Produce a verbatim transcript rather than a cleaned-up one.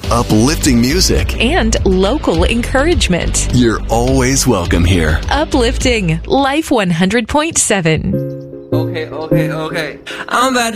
uplifting music, and local encouragement. you're always welcome here. Uplifting Life one hundred point seven. Okay, okay, okay. I'm about to